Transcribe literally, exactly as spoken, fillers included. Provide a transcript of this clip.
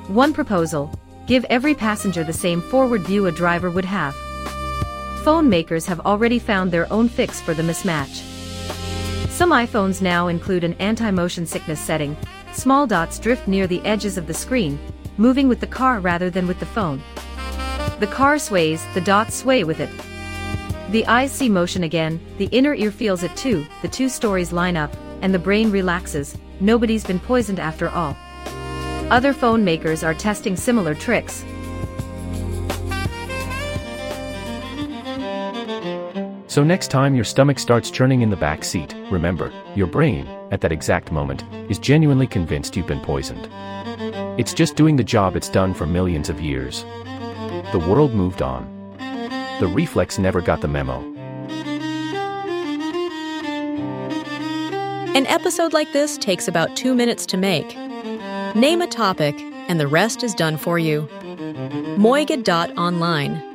One proposal: give every passenger the same forward view a driver would have. Phone makers have already found their own fix for the mismatch. Some iPhones now include an anti-motion sickness setting. Small dots drift near the edges of the screen, moving with the car rather than with the phone. The car sways, the dots sway with it. The eyes see motion again, the inner ear feels it too, the two stories line up, and the brain relaxes. Nobody's been poisoned after all. Other phone makers are testing similar tricks. So next time your stomach starts churning in the back seat, remember, your brain, at that exact moment, is genuinely convinced you've been poisoned. It's just doing the job it's done for millions of years. The world moved on. The reflex never got the memo. An episode like this takes about two minutes to make. Name a topic, and the rest is done for you. Moiga dot online.